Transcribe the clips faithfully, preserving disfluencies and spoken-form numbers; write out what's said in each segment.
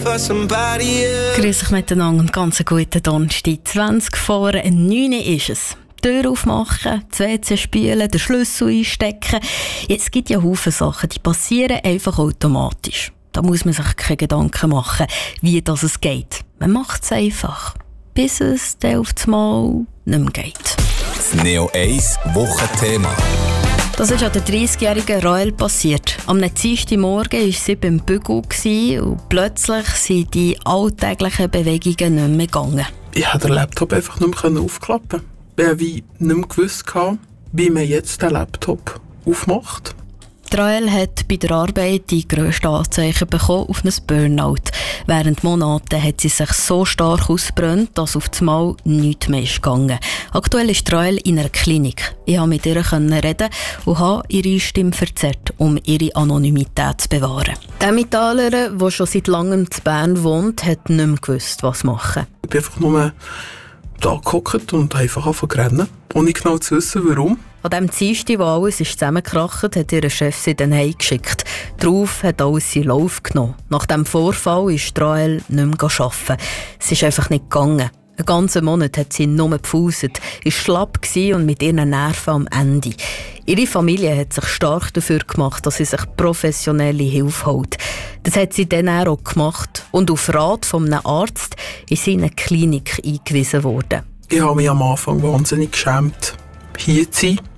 for somebody else. Grüß euch miteinander und ganz einen guten Donnerstag. zwanzig vor neun ist es. Die Tür aufmachen, das W C spülen, den Schlüssel einstecken. Es gibt ja Haufen Sachen, die passieren einfach automatisch. Da muss man sich keine Gedanken machen, wie das es geht. Man macht es einfach, bis es dann auf das Mal nicht mehr geht. Das Neo eins Wochenthema. Das ist an der dreißigjährigen Rael passiert. Am Dienstagmorgen war sie beim Bügeln und plötzlich sind die alltäglichen Bewegungen nicht mehr gegangen. Ich konnte den Laptop einfach nicht mehr aufklappen. Ich habe wie nicht mehr gewusst, wie man jetzt den Laptop aufmacht. Die Rael hat bei der Arbeit die grössten Anzeichen bekommen auf ein Burnout. Während Monaten hat sie sich so stark ausgebrannt, dass auf das Mal nichts mehr ist gegangen. Aktuell ist die Rael in einer Klinik. Ich konnte mit ihr reden und habe ihre Stimme verzerrt, um ihre Anonymität zu bewahren. Der Metaller, der schon seit langem in Bern wohnt, hat nicht mehr gewusst, was machen. Ich bin einfach nur da gehockt und einfach angefangen zu rennen, ohne genau zu wissen, warum. An dem Dienstag, wo alles zusammengekracht, hat ihr Chef sie dann heimgeschickt. Darauf hat alles seinen Lauf genommen. Nach diesem Vorfall ist Rael nicht mehr arbeiten. Es ist einfach nicht gegangen. Einen ganzen Monat hat sie nur gepfuset, war schlapp und mit ihren Nerven am Ende. Ihre Familie hat sich stark dafür gemacht, dass sie sich professionelle Hilfe holt. Das hat sie dann auch gemacht und auf Rat von einem Arzt ist sie in eine Klinik eingewiesen worden. Ich habe mich am Anfang wahnsinnig geschämt, hier zu sein.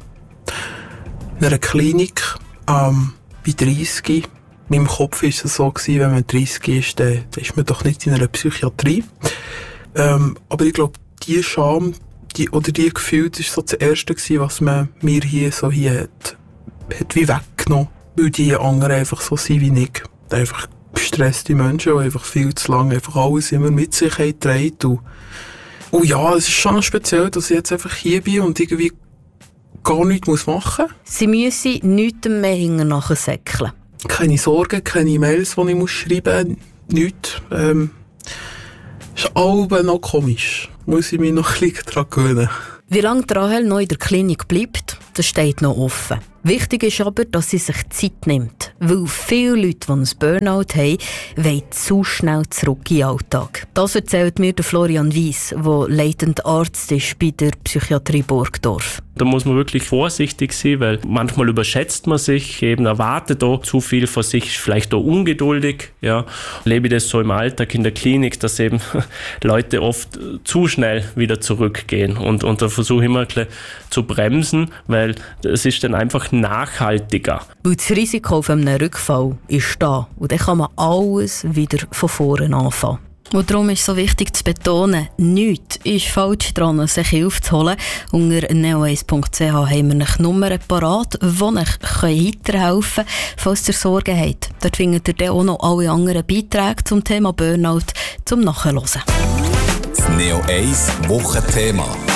In einer Klinik, ähm, bei dreißig. In meinem Kopf war es so, wenn man dreißig ist, dann ist man doch nicht in einer Psychiatrie. Ähm, aber ich glaube, diese Scham die, oder diese Gefühle, das war so das Erste, was man mir hier so hier hat, hat wie weggenommen. Weil die anderen einfach so sind wie ich. Einfach gestresste Menschen, die einfach viel zu lange einfach alles immer mit sich tragen. Und, und ja, es ist schon speziell, dass ich jetzt einfach hier bin und irgendwie gar nichts machen muss. Sie müssen nichts mehr hinterher säckeln. Keine Sorgen, keine Mails, die ich schreiben muss, nichts. Ähm, ist alles noch komisch. Muss ich mich noch ein bisschen daran gewöhnen. Wie lange Rahel noch in der Klinik bleibt, das steht noch offen. Wichtig ist aber, dass sie sich Zeit nimmt, weil viele Leute, die ein Burnout haben, wollen zu schnell zurück in den Alltag. Das erzählt mir der Florian Weiss, der leitender Arzt ist bei der Psychiatrie Burgdorf. Da muss man wirklich vorsichtig sein, weil manchmal überschätzt man sich, eben erwartet auch zu viel von sich, ist vielleicht auch ungeduldig. Ja. Lebe ich das so im Alltag in der Klinik, dass eben Leute oft zu schnell wieder zurückgehen. Und, und da versuche ich immer ein bisschen zu bremsen, weil es ist dann einfach nachhaltiger. Weil das Risiko auf einem Rückfall ist da und dann kann man alles wieder von vorne anfangen. Und darum ist es so wichtig zu betonen, nichts ist falsch daran, sich Hilfe zu holen. Unter neo eins punkt c h haben wir eine Nummer parat, die euch weiterhelfen können, falls ihr Sorgen habt. Dort findet ihr dann auch noch alle anderen Beiträge zum Thema Burnout zum Nachhören. Das Neo eins Wochenthema.